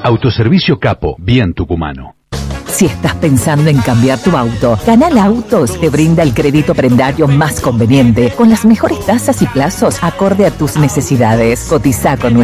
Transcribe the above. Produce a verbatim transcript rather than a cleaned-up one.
Autoservicio Capo, bien tucumano. Si estás pensando en cambiar tu auto, Canal Autos te brinda el crédito prendario más conveniente, con las mejores tasas y plazos acorde a tus necesidades. Cotiza con